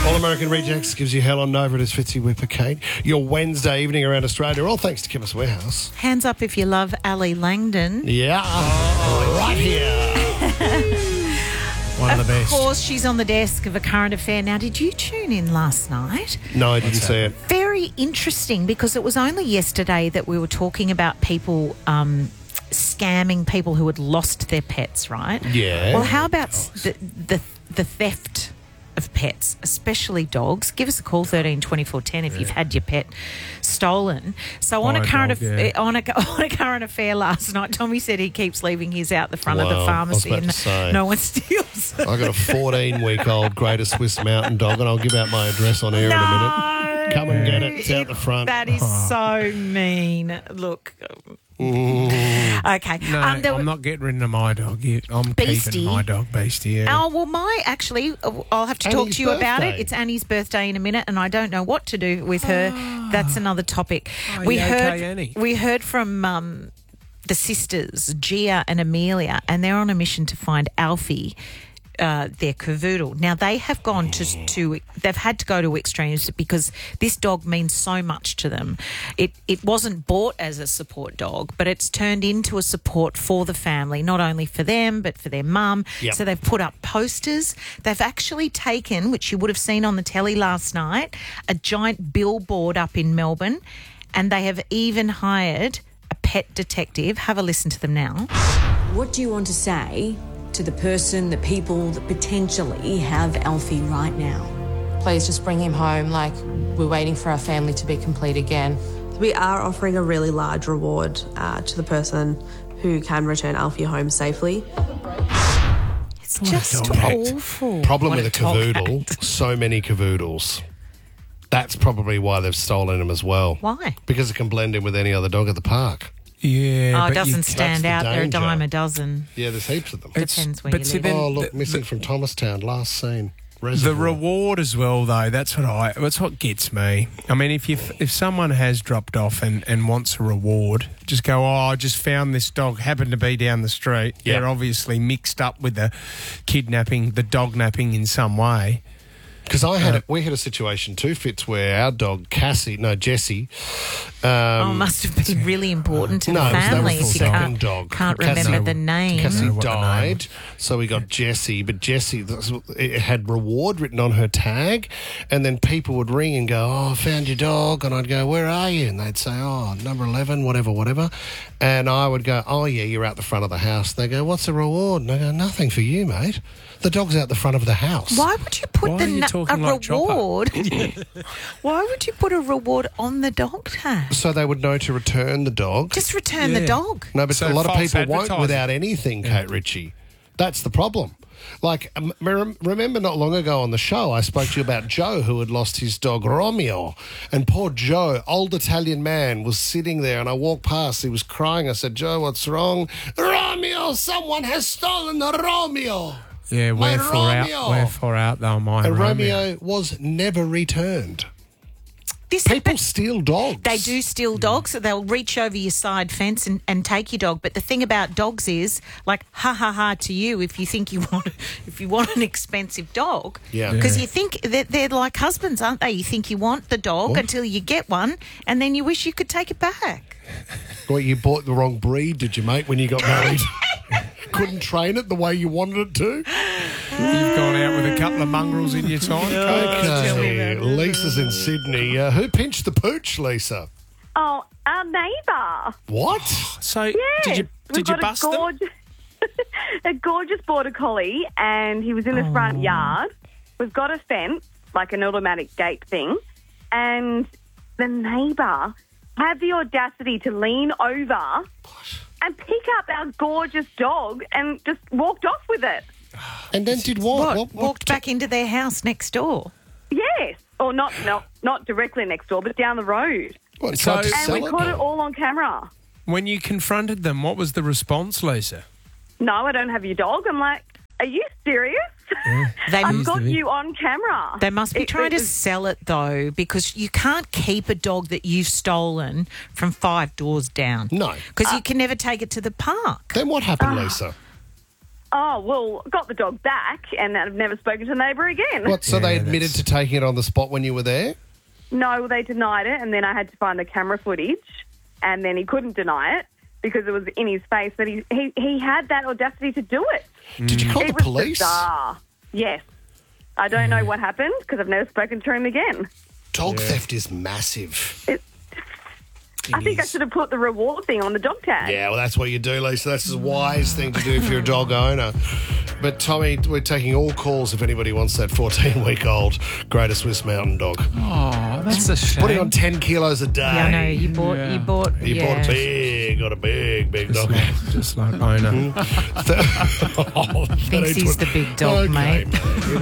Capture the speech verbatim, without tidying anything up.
All American Rejects gives you hell on Nova. It is Fitzy Whipper Kate. Your Wednesday evening around Australia, all thanks to Chemist Warehouse. Hands up if you love Ali Langdon. Yeah, oh, right here. One of, of the best. Of course, she's on the desk of A Current Affair. Now, did you tune in last night? No, I didn't see it. Very interesting, because it was only yesterday that we were talking about people um, scamming people who had lost their pets, right? Yeah. Well, how about the, the the theft of pets, especially dogs? Give us a call, thirteen twenty-four ten, if yeah. you've had your pet stolen. So on a, current dog, aff- yeah. on, a, on a current affair last night, Tommy said he keeps leaving his out the front well, of the pharmacy and say, no one steals. I got a fourteen-week-old Greater Swiss Mountain Dog, and I'll give out my address on air no, in a minute. Come and get it. It's out the front. That is Oh. so mean. Look. Mm. Okay. No, um, there I'm not getting rid of my dog. Yeah, I'm Beastie. keeping my dog, Beastie. Yeah. Oh, well, my, actually, I'll have to talk Annie's to you about it. birthday. It's Annie's birthday in a minute, and I don't know what to do with her. That's another topic. Oh, we yeah, heard okay, Annie. we heard from um, the sisters, Gia and Amelia, and they're on a mission to find Alfie, uh, their cavoodle. Now, they have gone to, to, they've had to go to extremes because this dog means so much to them. It it wasn't bought as a support dog, but it's turned into a support for the family, not only for them, but for their mum. Yep. So they've put up posters. They've actually taken, which you would have seen on the telly last night, a giant billboard up in Melbourne, and they have even hired a pet detective. Have a listen to them now. What do you want to say to the person, the people that potentially have Alfie right now? Please just bring him home. Like, we're waiting for our family to be complete again. We are offering a really large reward uh, to the person who can return Alfie home safely. It's just dog act. awful. Problem What with a dog cavoodle, act. so many cavoodles. That's probably why they've stolen him as well. Why? Because it can blend in with any other dog at the park. Yeah. Oh, it but doesn't you, stand that's out. the They're a danger. dime a dozen. Yeah, there's heaps of them. It's- Depends where but you see, live. then Oh, look, the- missing the- from Thomastown, last scene. The Reservoir. reward as well, though. That's what I. That's what gets me. I mean, if you if someone has dropped off and, and wants a reward, just go. Oh, I just found this dog. Happened to be down the street. Yeah. They're obviously mixed up with the kidnapping, the dog napping in some way. Because I had Uh, a, we had a situation too, Fitz, where our dog Cassie, no Jessie. Um, Oh, must have been really important to no, the it was- that family was if the you second can't, dog. can't Cassie- remember the name. Cassie know what the name died, so we got Jessie. But Jessie, that's what- it had reward written on her tag, and then people would ring and go, "Oh, I found your dog," and I'd go, "Where are you?" And they'd say, "Oh, number eleven, whatever, whatever," and I would go, "Oh yeah, you're out the front of the house." They go, "What's the reward?" And I go, "Nothing for you, mate. The dog's out the front of the house." Why would you put Why the are you na- a talking like Chopper? reward? Why would you put a reward on the dog tag? So they would know to return the dog. Just return the Yeah. dog. No, but So a lot of false people won't advertising. without anything, Kate Ritchie. That's the problem. Like, um, rem- remember not long ago on the show, I spoke to you about Joe, who had lost his dog Romeo. And poor Joe, old Italian man, was sitting there, and I walked past. He was crying. I said, "Joe, what's wrong?" "Romeo, someone has stolen the Romeo." Yeah, My wherefore Romeo. out, wherefore out, though, my And Romeo. Romeo was never returned. This People steal dogs. They do steal dogs. So they'll reach over your side fence and, and take your dog. But the thing about dogs is, like, ha ha ha to you if you think you want if you want an expensive dog. Yeah. Because Yeah. you think that they're like husbands, aren't they? You think you want the dog What? until you get one, and then you wish you could take it back. What, you bought the wrong breed, did you, mate, when you got married? Couldn't train it the way you wanted it to? You've gone out with a couple of mongrels in your time. tell me Okay, about it. Lisa's in Sydney. Uh, who pinched the pooch, Lisa? Oh, our neighbour. What? So Yes. did you We've did you got bust a them? gorgeous, a gorgeous border collie, and he was in the front yard. We've got a fence, like an automatic gate thing, and the neighbour had the audacity to lean over and pick up our gorgeous dog and just walked off with it. And then did what? What? What- what- Walked back into their house next door. Yes. Or not, not, not directly next door, but down the road. what, So- tried to And sell we it? caught it all on camera. When you confronted them, what was the response, Lisa? No, I don't have your dog. I'm like, are you serious? They I've Used got to be. you on camera. They must be It- trying it to was- sell it, though, because you can't keep a dog that you've stolen from five doors down. No. Because you can never take it to the park. Then what Ah. happened, Lisa? Oh, well, got the dog back and I've never spoken to the neighbour again. What? So they Yeah, admitted that's- to taking it on the spot when you were there? No, they denied it, and then I had to find the camera footage, and then he couldn't deny it because it was in his face that he he, he had that audacity to do it. Did you call It the was police? bizarre. Yes. I don't know what happened because I've never spoken to him again. Dog theft is massive. It, I think I should have put the reward thing on the dog tag. Yeah, well, that's what you do, Lisa. That's a wise thing to do if you're a dog owner. But, Tommy, we're taking all calls if anybody wants that fourteen-week-old Greater Swiss Mountain Dog. Oh, that's a shame. Putting on ten kilos a day. Yeah, I know. You bought, Yeah. you bought, He yeah. bought big, got a big, big Just dog. like, just like owner. Oh, Thinks he's the big dog, okay, mate. mate.